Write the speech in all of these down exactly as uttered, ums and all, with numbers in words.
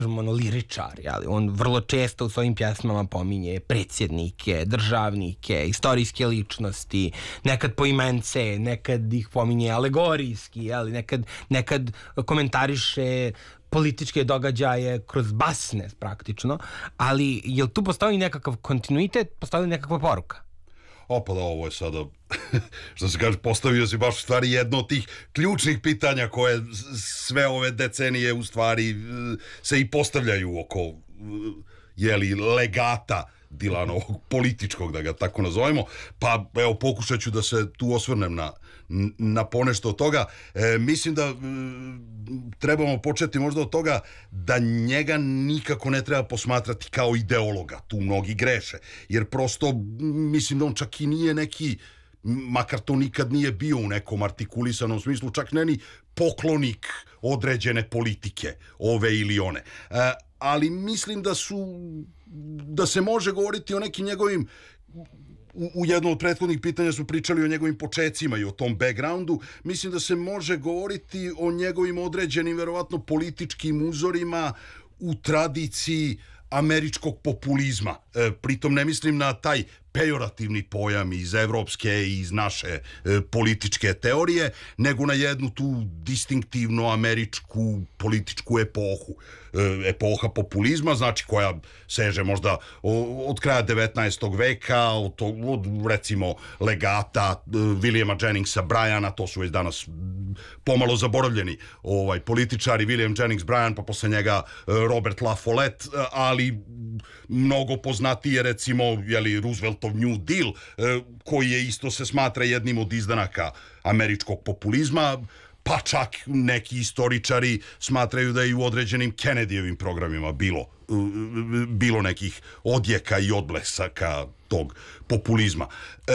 ono, liričar, ali on vrlo često u svojim pjesmama pominje predsjednike, državnike, istorijske ličnosti, nekad poimence, nekad ih pominje alegorijski, ali nekad, nekad komentariše političke događaje kroz basne praktično, ali je li tu postoji nekakav kontinuitet, postoji nekakva poruka? O, pa da, ovo je sada, što se kaže, postavio si baš u stvari jedno od tih ključnih pitanja koje sve ove decenije u stvari se i postavljaju oko, jeli, legata Dylanovog političkog, da ga tako nazovemo, pa evo pokušat ću da se tu osvrnem na, na ponešto od toga. E, mislim da e, trebamo početi možda od toga da njega nikako ne treba posmatrati kao ideologa, tu mnogi greše, jer prosto mislim da on čak i nije neki, makar to nikad nije bio u nekom artikulisanom smislu, čak ne ni poklonik određene politike, ove ili one. E, ali mislim da su da se može govoriti o nekim njegovim, u, u jednom od prethodnih pitanja su pričali o njegovim počecima i o tom backgroundu, mislim da se može govoriti o njegovim određenim verovatno političkim uzorima u tradiciji američkog populizma. E, pritom ne mislim na taj pejorativni pojam iz evropske i iz naše e, političke teorije, nego na jednu tu distinktivno američku političku epohu. E, epoha populizma, znači koja seže možda o, od kraja devetnaestog veka, od, od recimo legata e, Williama Jenningsa Bryana, to su već danas pomalo zaboravljeni ovaj, političari, William Jennings Bryan, pa posle njega e, Robert La Follette, ali mnogo poznatije recimo jeli, Rooseveltov New Deal, e, koji je isto se smatra jednim od izdanaka američkog populizma, pa čak neki istoričari smatraju da je i u određenim Kennedyjevim programima bilo, bilo nekih odjeka i odblesaka tog populizma. E,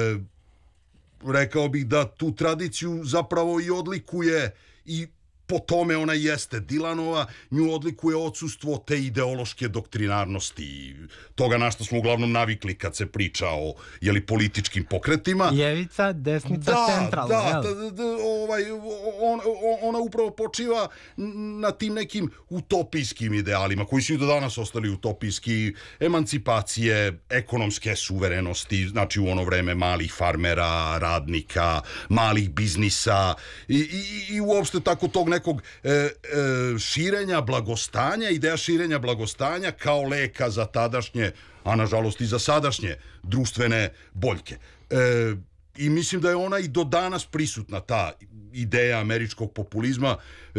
rekao bih da tu tradiciju zapravo i odlikuje i po tome ona jeste Dylanova, nju odlikuje odsustvo te ideološke doktrinarnosti, toga na što smo uglavnom navikli kad se priča o jeli, političkim pokretima. Ljevica, desnica, da, centralna. Da, da, da, ovaj, on, ona upravo počiva na tim nekim utopijskim idealima, koji su i do danas ostali utopijski, emancipacije, ekonomske suverenosti, znači u ono vreme malih farmera, radnika, malih biznisa i, i, i uopšte tako tog nekog e, e, širenja blagostanja, ideja širenja blagostanja kao leka za tadašnje, a nažalost i za sadašnje društvene boljke. E, I mislim da je ona i do danas prisutna, ta ideja američkog populizma, e,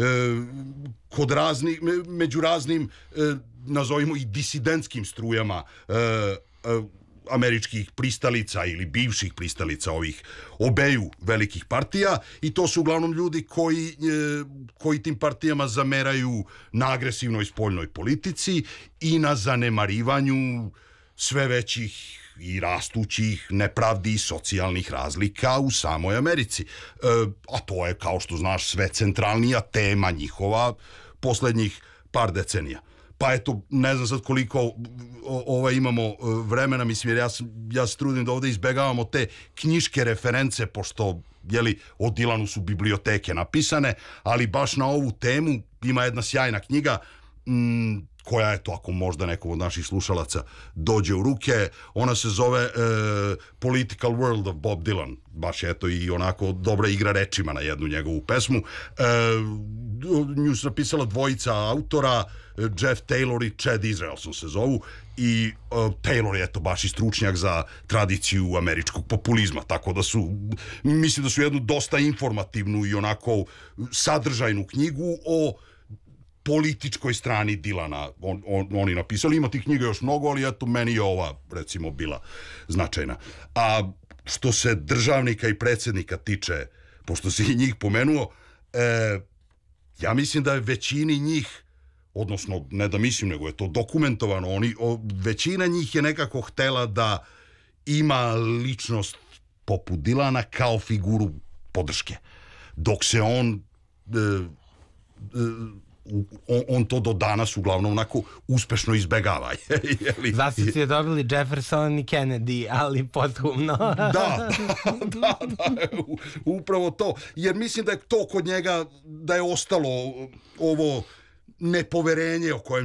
kod raznih, među raznim, e, nazovimo i disidentskim strujama e, e, američkih pristalica ili bivših pristalica ovih obeju velikih partija, i to su uglavnom ljudi koji, koji tim partijama zameraju na agresivnoj spoljnoj politici i na zanemarivanju sve većih i rastućih nepravdi i socijalnih razlika u samoj Americi. E, a to je, kao što znaš, sve centralnija tema njihova poslednjih par decenija. Pa eto, ne znam sad koliko ovaj, imamo vremena, mislim, jer ja, ja se trudim da ovdje izbegavamo te knjiške reference, pošto, jeli, o Dylanu su biblioteke napisane, ali baš na ovu temu ima jedna sjajna knjiga, m, koja, eto, ako možda nekom od naših slušalaca dođe u ruke, ona se zove e, Political World of Bob Dylan. Baš, eto, i onako dobra igra rečima na jednu njegovu pesmu. E, nju su napisala dvojica autora, Jeff Taylor i Chad Israelson se zovu, i uh, Taylor je, eto, baš i stručnjak za tradiciju američkog populizma, tako da su, mislim da su jednu dosta informativnu i onako sadržajnu knjigu o političkoj strani Dylana on, on, oni napisali. Ima tih knjiga još mnogo, ali eto, meni je ova, recimo, bila značajna. A što se državnika i predsjednika tiče, pošto si njih pomenuo, e, ja mislim da je većini njih, odnosno, ne da mislim, nego je to dokumentovano, oni, o, većina njih je nekako htela da ima ličnost poput Dylana kao figuru podrške. Dok se on... E, e, On, on to do danas uglavnom onako uspešno izbegava. Zasici je dobili Jefferson i Kennedy, ali pothumno. da, da, da, da, upravo to. Jer mislim da je to kod njega, da je ostalo ovo nepoverenje o kojem